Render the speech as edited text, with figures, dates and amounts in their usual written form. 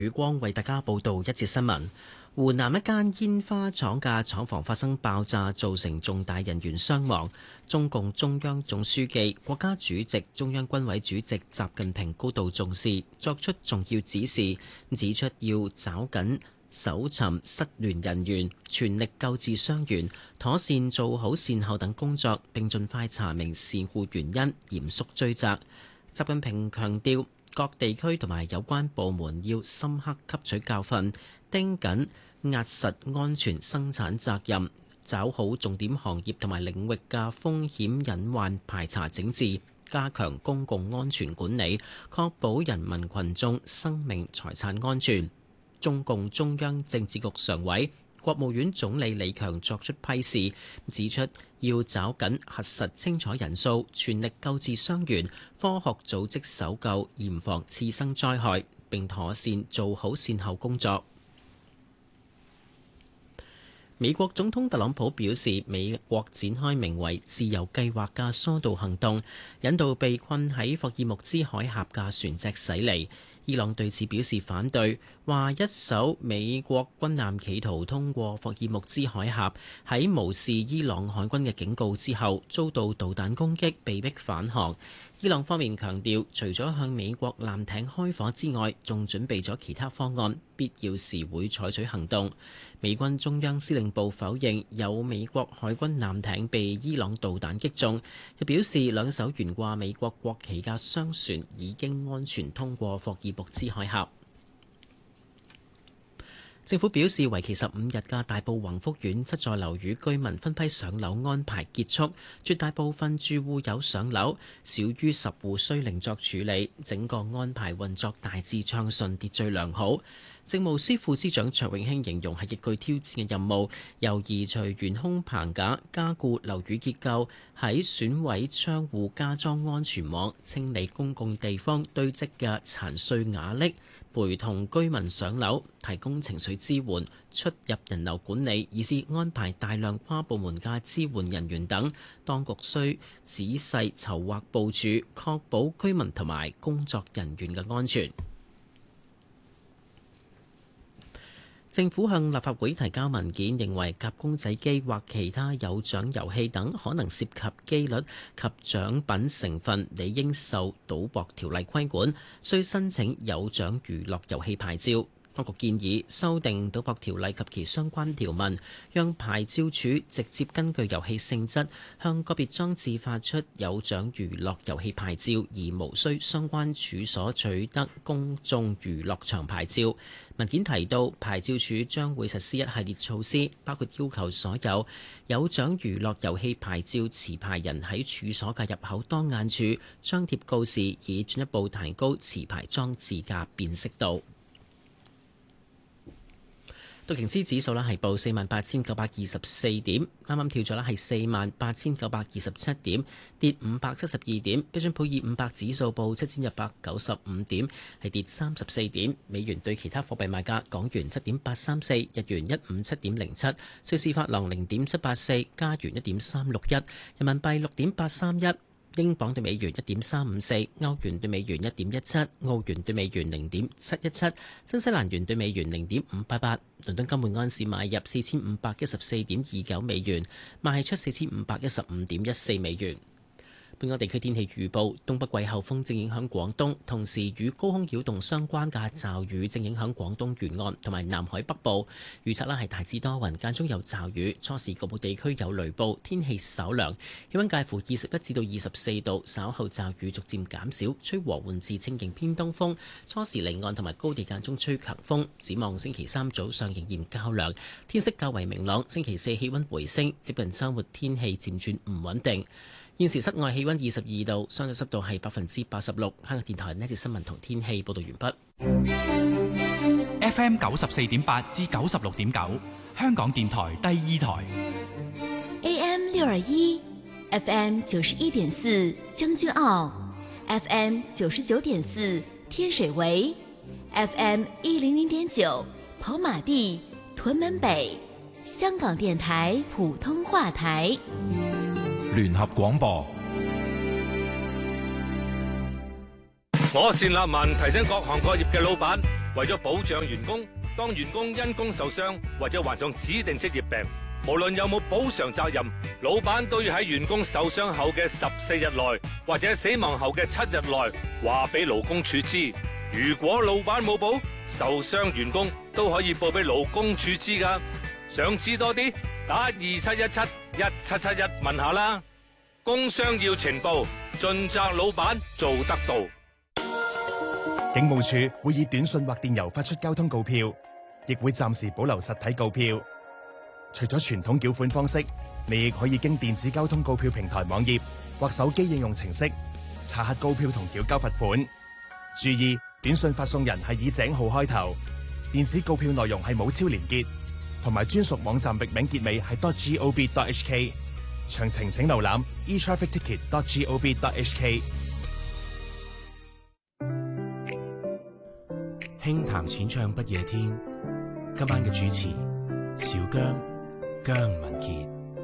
宇光為大家報道一節新聞。湖南一間煙花廠嘅廠房發生爆炸，造成重大人員傷亡。中共中央總書記、國家主席、中央軍委主席習近平高度重視，作出重要指示，指出要抓緊搜尋失聯人員，全力救治傷員，妥善做好善後等工作，並盡快查明事故原因，嚴肅追責。習近平強調，各地區同埋有關部門要深刻吸取教訓，盯緊壓實安全生產責任，抓好重點行業同埋領域嘅風險隱患排查整治，加強公共安全管理，確保人民群眾生命財產安全。中共中央政治局常委、國務院總理李強作出批示，指出要抓緊核實清楚人數，全力救治傷員，科學組織搜救，嚴防次生災害，並妥善做好善後工作。美國總統特朗普表示，美國展開名為自由計劃嘅疏導行動，引導被困喺霍爾木茲海峽嘅船隻駛離。伊朗對此表示反對，話一艘美國軍艦企圖通過霍爾木茲海峽，喺無視伊朗海軍嘅警告之後，遭到導彈攻擊，被迫返航。伊朗方面強調，除咗向美國艦艇開火之外，仲準備咗其他方案，必要時會採取行動。美軍中央司令部否認有美國海軍艦艇被伊朗導彈擊中，又表示兩艘懸掛美國國旗嘅商船已經安全通過霍爾木茲海峽。政府表示，為期15日嘅大埔宏福苑7座樓宇居民分批上樓安排結束，絕大部分住戶有上樓，少於10戶需另作處理。整個安排運作大致暢順，秩序良好。政務司副司長卓永興形容係極具挑戰嘅任務，由移除懸空棚架、加固樓宇結構、喺損毀窗戶加裝安全網、清理公共地方堆積嘅殘碎瓦礫，陪同居民上樓，提供情緒支援、出入人流管理，以至安排大量跨部門嘅支援人員等，當局需仔細籌劃部署，確保居民同埋工作人員嘅安全。政府向立法會提交文件，認為夾公仔機或其他有獎遊戲等可能涉及機率及獎品成分，理應受賭博條例規管，需申請有獎娛樂遊戲牌照。當局建議修訂賭博條例及其相關條文，讓牌照處直接根據遊戲性質向個別裝置發出有獎娛樂遊戲牌照，而無需相關處所取得公眾娛樂場牌照。文件提到，牌照處將會實施一系列措施，包括要求所有有獎娛樂遊戲牌照持牌人喺處所嘅入口當眼處張貼告示，以進一步提高持牌裝置嘅辨識度。道瓊斯指數係報48,924點，啱啱跳咗係48,927點，跌572點。標準普爾500指數報7,195點，係跌34點。美元對其他貨幣賣價：港元7.834，日元157.07，瑞士法郎0.784，加元1.361，人民幣6.831。英鎊對美元1.354，歐元對美元1.17，澳元對美元0.717，新西蘭元對美元0.588。倫敦金每安士買入4514.29美元，賣出4515.14美元。本港地區天氣預報：東北季候風正影響廣東，同時與高空擾動相關嘅驟雨正影響廣東沿岸同埋南海北部。預測係大致多雲，間中有驟雨，初時局部地區有雷暴，天氣稍涼，氣溫介乎21至到24度。稍後驟雨逐漸減少，吹和緩至清勁偏東風。初時離岸同埋高地間中吹強風。展望星期3早上仍然較涼，天色較為明朗。星期4氣溫回升，接近週末天氣漸轉唔穩定。現時室外氣溫22度，相對濕度係86%。香港電台呢節新聞同天氣報道完畢。FM 94.8至96.9，香港電台第2台。 AM 621 FM 91.4將軍澳 FM 99.4天水圍 FM 100.9跑馬地屯門北，香港電台普通話台。 聯合廣播。 我單立文提醒各行各業嘅老闆， 為咗保障員工，當員工因工受傷或者患上指定職業病，無論有冇補償責任，老闆都要喺員工受傷後嘅14日內，或者死亡後嘅7日內，話俾勞工處知。如果老闆冇報，受傷員工都可以報俾勞工處知㗎。想知多啲，打27171771問下啦。工傷要呈報，盡責老闆做得到。 警務處會以短信或電郵發出交通告票，亦會暫時保留實體告票。除咗傳統繳款方式，你亦可以經電子交通告票平台網頁或手機應用程式查核告票同繳交罰款。注意，短信發送人係以井號開頭，電子告票內容係冇超連結，同埋專屬網站域名結尾係 .gov.hk。詳情請瀏覽 etrafficticket.gov.hk。 輕談淺唱不夜天，今晚嘅主持小姜文傑。